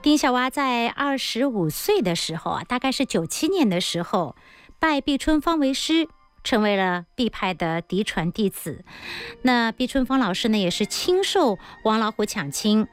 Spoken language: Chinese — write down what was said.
丁小蛙在25岁的时候啊，大概是97年的时候，拜毕春芳为师，成为了毕派的嫡传弟子。那毕春芳老师呢，也是亲授王老虎抢亲，